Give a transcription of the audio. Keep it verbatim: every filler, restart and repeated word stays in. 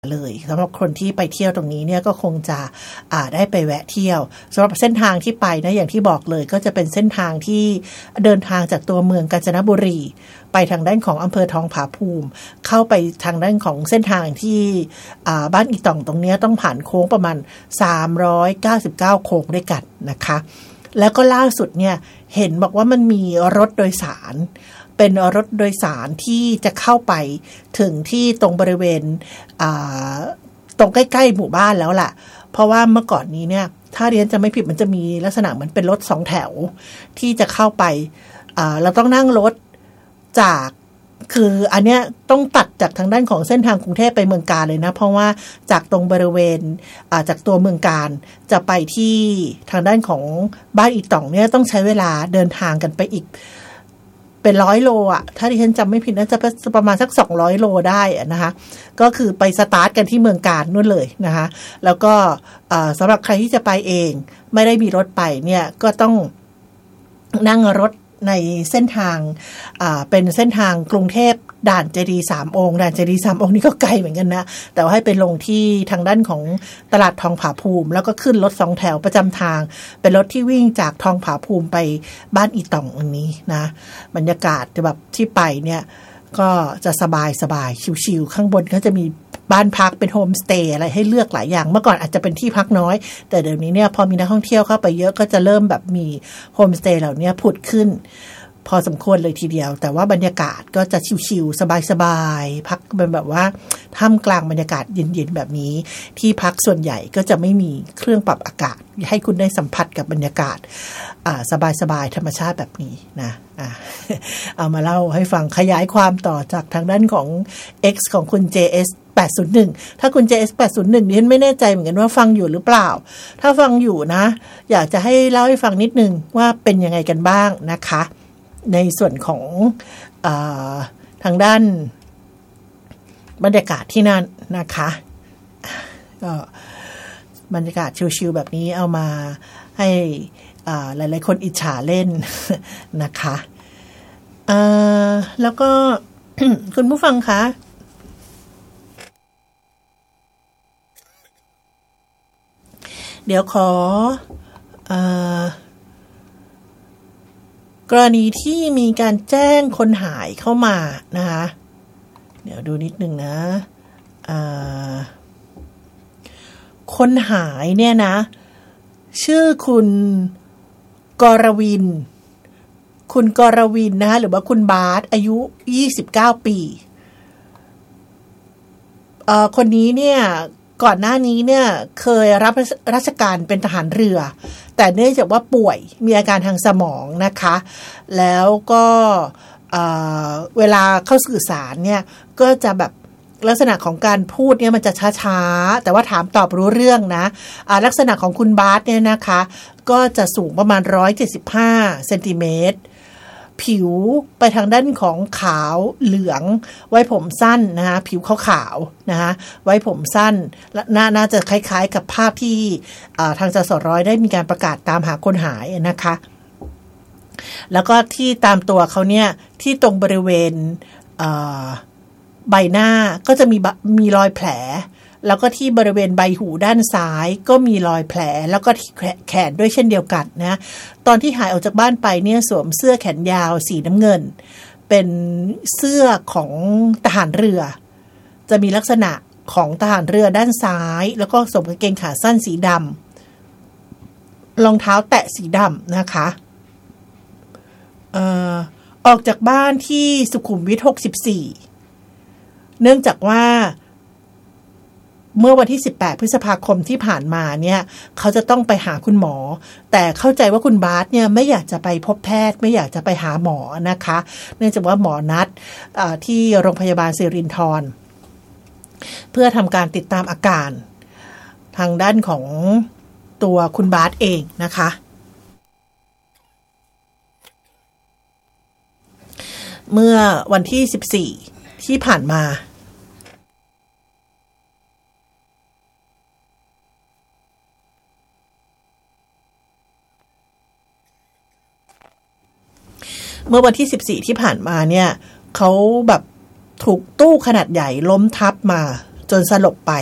เลยสำหรับคนที่ไปเที่ยวตรงนี้เนี่ยก็คงจะอ่าได้ไปแวะเที่ยวสำหรับเส้นทางที่ไปนะอย่างที่บอกเลยก็จะเป็นเส้นทางที่เดินทางจากตัวเมืองกาญจนบุรีไปทางด้านของอำเภอทองผาภูมิเข้าไปทางด้านของเส้นทางที่อ่าบ้านอีต่องตรงนี้ต้องผ่านโค้งประมาณสามร้อยเก้าสิบเก้าโค้งด้วยกันนะคะแล้วก็ล่าสุดเนี่ยเห็นบอกว่ามันมีรถโดยสารเป็นรถโดยสารที่จะเข้าไปถึงที่ตรงบริเวณตรงใกล้ๆหมู่บ้านแล้วล่ะเพราะว่าเมื่อก่อนนี้เนี่ยถ้าเรียนจะไม่ผิดมันจะมีลักษณะเหมือนเป็นรถสองแถวที่จะเข้าไปเราต้องนั่งรถจากคืออันเนี้ยต้องตัดจากทางด้านของเส้นทางกรุงเทพไปเมืองกาญเลยนะเพราะว่าจากตรงบริเวณจากตัวเมืองกาญจะไปที่ทางด้านของบ้านอีต่องเนี่ยต้องใช้เวลาเดินทางกันไปอีกเป็นร้อยโลอ่ะถ้าดิฉันจำไม่ผิดน่าจะประมาณสักสองร้อยโลได้นะคะก็คือไปสตาร์ทกันที่เมืองกาญนู่นเลยนะคะแล้วก็สำหรับใครที่จะไปเองไม่ได้มีรถไปเนี่ยก็ต้องนั่งรถในเส้นทางเป็นเส้นทางกรุงเทพด่านเจดีย์สามองค์ด่านเจดีย์สามองค์นี่ก็ไกลเหมือนกันนะแต่ว่าให้ไปลงที่ทางด้านของตลาดทองผาภูมิแล้วก็ขึ้นรถสองแถวประจำทางเป็นรถที่วิ่งจากทองผาภูมิไปบ้านอีต่องอันนี้นะบรรยากาศแบบที่ไปเนี่ยก็จะสบายสบายชิวๆข้างบนก็จะมีบ้านพักเป็นโฮมสเตย์อะไรให้เลือกหลายอย่างเมื่อก่อนอาจจะเป็นที่พักน้อยแต่เดี๋ยวนี้เนี่ยพอมีนักท่องเที่ยวเข้าไปเยอะก็จะเริ่มแบบมีโฮมสเตย์เหล่านี้ผุดขึ้นพอสมควรเลยทีเดียวแต่ว่าบรรยากาศก็จะชิวๆสบายๆพักเป็นแบบว่าท่ามกลางบรรยากาศเย็นๆแบบนี้ที่พักส่วนใหญ่ก็จะไม่มีเครื่องปรับอากาศให้คุณได้สัมผัสกับบรรยากาศสบายๆธรรมชาติแบบนี้นะอ่ะเอามาเล่าให้ฟังขยายความต่อจากทางด้านของ X ของคุณ เจ เอส แปดศูนย์หนึ่งถ้าคุณ เจ เอส แปดศูนย์หนึ่งดิฉันไม่แน่ใจเหมือนกันว่าฟังอยู่หรือเปล่าถ้าฟังอยู่นะอยากจะให้เล่าให้ฟังนิดนึงว่าเป็นยังไงกันบ้างนะคะในส่วนของอ่าทางด้านบรรยากาศที่นั่นนะคะก็บรรยากาศชิลๆแบบนี้เอามาให้อ่าหลายๆคนอิจฉาเล่นนะคะอ่าแล้วก็ คุณผู้ฟังคะเดี๋ยวขออ่ากรณีที่มีการแจ้งคนหายเข้ามานะคะเดี๋ยวดูนิดนึงนะคนหายเนี่ยนะชื่อคุณกรวินคุณกรวินนะคะหรือว่าคุณบาสอายุยี่สิบเก้าปีเอ่อคนนี้เนี่ยก่อนหน้านี้เนี่ยเคยรับราชการเป็นทหารเรือแต่เนื่องจากว่าป่วยมีอาการทางสมองนะคะแล้วก็เอ่อเวลาเข้าสื่อสารเนี่ยก็จะแบบลักษณะของการพูดเนี่ยมันจะช้าๆแต่ว่าถามตอบรู้เรื่องนะลักษณะของคุณบาสเนี่ยนะคะก็จะสูงประมาณหนึ่งร้อยเจ็ดสิบห้าเซนติเมตรผิวไปทางด้านของขาวเหลืองไว้ผมสั้นนะคะผิวขาวๆนะคะไว้ผมสั้นและน่าจะคล้ายๆกับภาพที่ทางจสร้อยได้มีการประกาศตามหาคนหายนะคะแล้วก็ที่ตามตัวเขาเนี่ยที่ตรงบริเวณใบหน้าก็จะมีมีรอยแผลแล้วก็ที่บริเวณใบหูด้านซ้ายก็มีรอยแผลแล้วก็ที่แขนด้วยเช่นเดียวกันนะตอนที่หายออกจากบ้านไปเนี่ยสวมเสื้อแขนยาวสีน้ำเงินเป็นเสื้อของทหารเรือจะมีลักษณะของทหารเรือด้านซ้ายแล้วก็สวมกางเกงขาสั้นสีดำรองเท้าแตะสีดำนะคะเอ่อออกจากบ้านที่สุขุมวิทหกสิบสี่เนื่องจากว่าเมื่อวันที่สิบแปดพฤษภาคมที่ผ่านมาเนี่ยเขาจะต้องไปหาคุณหมอแต่เข้าใจว่าคุณบาสเนี่ยไม่อยากจะไปพบแพทย์ไม่อยากจะไปหาหมอนะคะเนื่องจากว่าหมอนัดที่โรงพยาบาลสิรินธรเพื่อทำการติดตามอาการทางด้านของตัวคุณบาสเองนะคะเมื่อวันที่สิบสี่ที่ผ่านมาเมื่อวันที่สิบสี่ที่ผ่านมาเนี่ยเขาแบบถูกตู้ขนาดใหญ่ล้มทับมาจนสลบไป